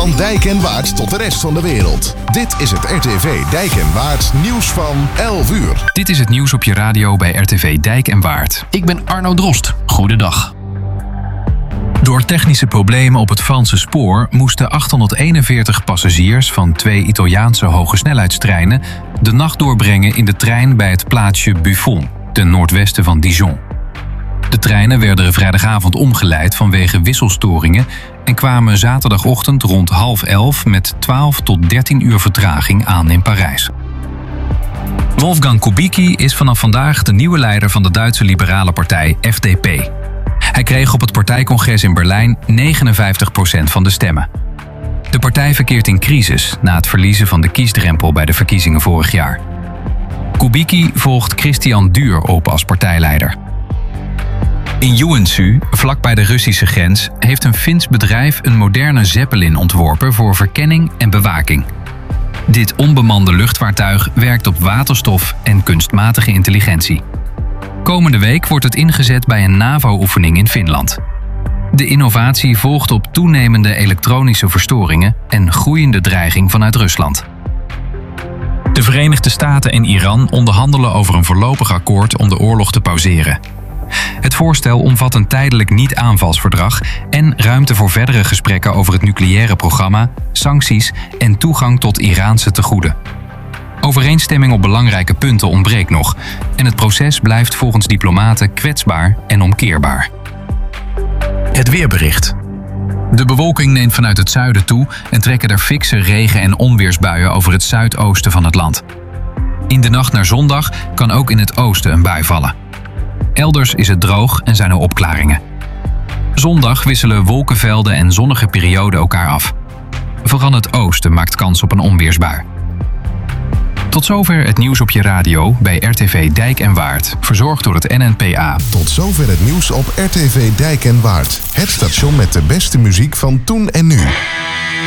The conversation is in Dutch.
Van Dijk en Waard tot de rest van de wereld. Dit is het RTV Dijk en Waard nieuws van 11 uur. Dit is het nieuws op je radio bij RTV Dijk en Waard. Ik ben Arno Drost. Goedendag. Door technische problemen op het Franse spoor moesten 841 passagiers van 2 Italiaanse hogesnelheidstreinen de nacht doorbrengen in de trein bij het plaatsje Buffon, ten noordwesten van Dijon. De treinen werden vrijdagavond omgeleid vanwege wisselstoringen en kwamen zaterdagochtend rond 10:30 met 12 tot 13 uur vertraging aan in Parijs. Wolfgang Kubicki is vanaf vandaag de nieuwe leider van de Duitse liberale partij FDP. Hij kreeg op het partijcongres in Berlijn 59% van de stemmen. De partij verkeert in crisis na het verliezen van de kiesdrempel bij de verkiezingen vorig jaar. Kubicki volgt Christian Duur op als partijleider. In Joensuu, vlakbij de Russische grens, heeft een Fins bedrijf een moderne Zeppelin ontworpen voor verkenning en bewaking. Dit onbemande luchtvaartuig werkt op waterstof en kunstmatige intelligentie. Komende week wordt het ingezet bij een NAVO-oefening in Finland. De innovatie volgt op toenemende elektronische verstoringen en groeiende dreiging vanuit Rusland. De Verenigde Staten en Iran onderhandelen over een voorlopig akkoord om de oorlog te pauzeren. Het voorstel omvat een tijdelijk niet-aanvalsverdrag en ruimte voor verdere gesprekken over het nucleaire programma, sancties en toegang tot Iraanse tegoeden. Overeenstemming op belangrijke punten ontbreekt nog en het proces blijft volgens diplomaten kwetsbaar en omkeerbaar. Het weerbericht. De bewolking neemt vanuit het zuiden toe en trekken er fikse regen- en onweersbuien over het zuidoosten van het land. In de nacht naar zondag kan ook in het oosten een bui vallen. Elders is het droog en zijn er opklaringen. Zondag wisselen wolkenvelden en zonnige perioden elkaar af. Vooral het oosten maakt kans op een onweersbui. Tot zover het nieuws op je radio bij RTV Dijk en Waard, verzorgd door het NNPA. Tot zover het nieuws op RTV Dijk en Waard. Het station met de beste muziek van toen en nu.